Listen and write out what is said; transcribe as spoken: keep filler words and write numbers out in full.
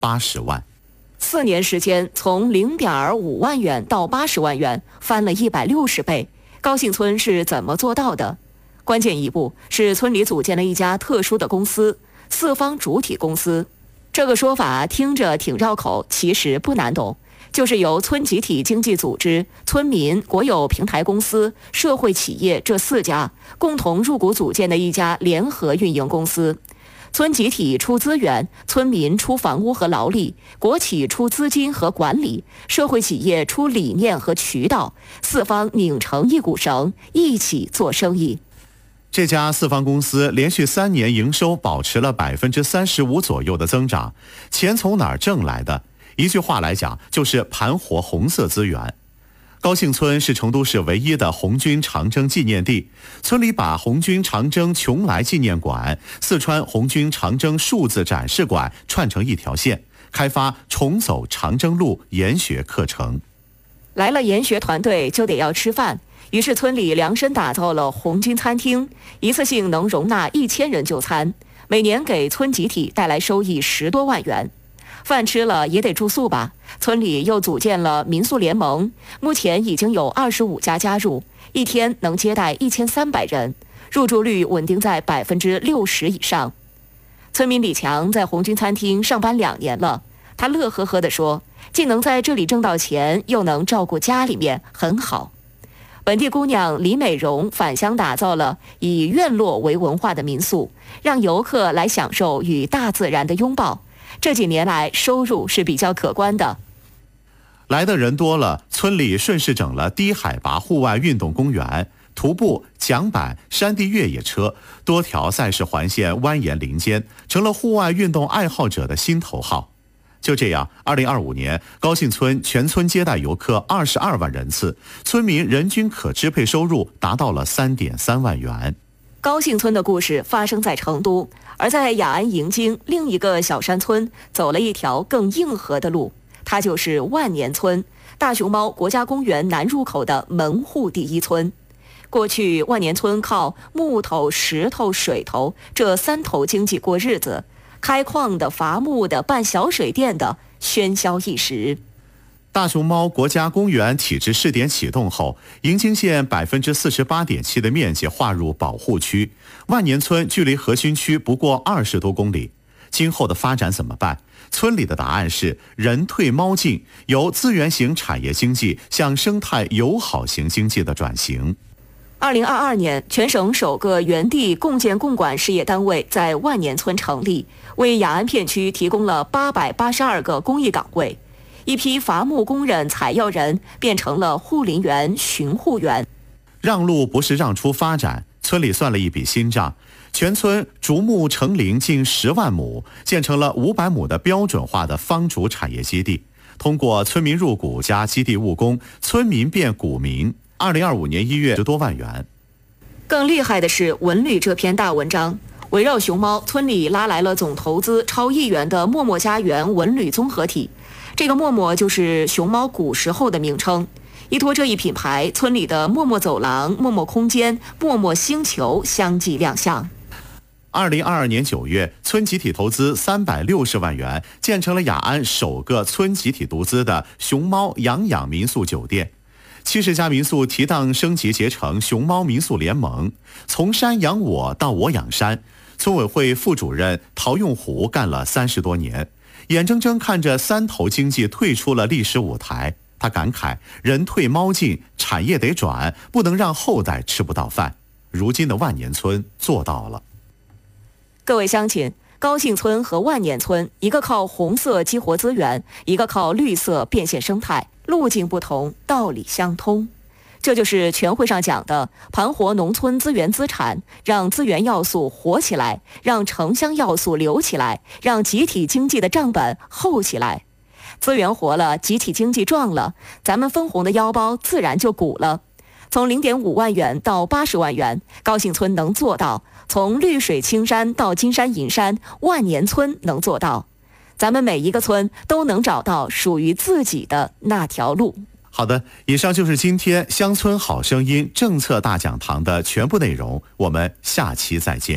八十万。 四年时间，从零点五万元到八十万元，翻了一百六十倍。高兴村是怎么做到的？关键一步是村里组建了一家特殊的公司——四方主体公司。这个说法听着挺绕口，其实不难懂，就是由村集体经济组织、村民、国有平台公司、社会企业这四家共同入股组建的一家联合运营公司。村集体出资源，村民出房屋和劳力，国企出资金和管理，社会企业出理念和渠道，四方拧成一股绳，一起做生意。 这家四方公司连续三年营收保持了百分之三十五左右的增长，钱从哪儿挣来的？一句话来讲，就是盘活红色资源。高兴村是成都市唯一的红军长征纪念地，村里把红军长征邛崃纪念馆、四川红军长征数字展示馆串成一条线，开发重走长征路研学课程。 来了研学团队就得要吃饭，于是村里量身打造了红军餐厅，一次性能容纳一千人就餐，每年给村集体带来收益十多万元。饭吃了也得住宿吧，村里又组建了民宿联盟，目前已经有二十五家加入，一天能接待一千三百人，入住率稳定在百分之六十以上。村民李强在红军餐厅上班两年了，他乐呵呵地说，既能在这里挣到钱，又能照顾家里面，很好。本地姑娘李美荣返乡打造了以院落为文化的民宿，让游客来享受与大自然的拥抱。这几年来收入是比较可观的。 来的人多了，村里顺势整了低海拔户外运动公园，徒步、桨板、山地越野车，多条赛事环线蜿蜒林间，成了户外运动爱好者的心头好。就这样，二零二五年，高兴村全村接待游客二十二万人次，村民人均可支配收入达到了三点三万元。 高兴村的故事发生在成都，而在雅安迎京另一个小山村走了一条更硬核的路，它就是万年村，大熊猫国家公园南入口的门户第一村。过去万年村靠木头、石头、水头这三头经济过日子，开矿的、伐木的、办小水电的，喧嚣一时。 大熊猫国家公园体制试点启动后，迎京县百分之四十八点七的面积划入保护区，万年村距离核心区不过二十多公里。今后的发展怎么办？村里的答案是人退猫进，由资源型产业经济向生态友好型经济的转型。 二零二二年，全省首个原地共建共管事业单位在万年村成立，为雅安片区提供了八百八十二个公益岗位。一批伐木工人、采药人变成了护林员、巡护员。 让路不是让出发展，村里算了一笔新账，全村竹木成林近十万亩，建成了五百亩的标准化的方竹产业基地。通过村民入股加基地务工，村民变股民。二零二五年一月十多万元。 更厉害的是文旅这篇大文章，围绕熊猫，村里拉来了总投资超亿元的默默家园文旅综合体。这个默默就是熊猫古时候的名称。依托这一品牌，村里的默默走廊、默默空间、默默星球相继亮相。 二零二二年九月，村集体投资三百六十万元，建成了雅安首个村集体独资的熊猫养养民宿酒店。七十家民宿提档升级结成熊猫民宿联盟，从山养我到我养山。村委会副主任陶用虎干了三十多年，眼睁睁看着三头经济退出了历史舞台。他感慨，人退猫进，产业得转，不能让后代吃不到饭。如今的万年村做到了。 各位乡亲，高兴村和万年村，一个靠红色激活资源，一个靠绿色变现生态，路径不同，道理相通。这就是全会上讲的盘活农村资源资产，让资源要素活起来，让城乡要素流起来，让集体经济的账本厚起来。资源活了，集体经济壮了，咱们分红的腰包自然就鼓了。从零点五万元到八十万元，高兴村能做到；从绿水青山到金山银山，万年村能做到。咱们每一个村都能找到属于自己的那条路。 好的，以上就是今天乡村好声音政策大讲堂的全部内容，我们下期再见。